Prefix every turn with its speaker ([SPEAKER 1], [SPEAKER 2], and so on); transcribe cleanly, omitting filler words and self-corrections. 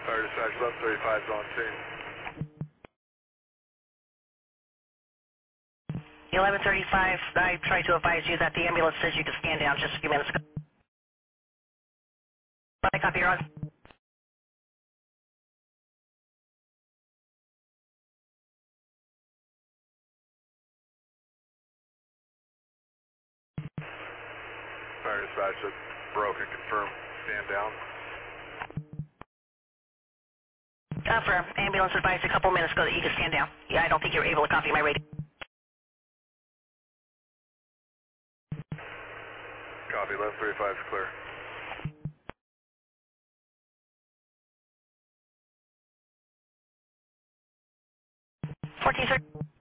[SPEAKER 1] Fire dispatch 1135 is on scene.
[SPEAKER 2] 1135, I tried to advise you that the ambulance says you can stand down just a few minutes ago. I copy your on.
[SPEAKER 1] Fire dispatch that's broken, confirm. Stand down.
[SPEAKER 2] For ambulance advised a couple minutes ago that you can stand down. Yeah, I don't think you were able to copy my radio.
[SPEAKER 1] Copy, 1135 is clear.
[SPEAKER 2] 1430.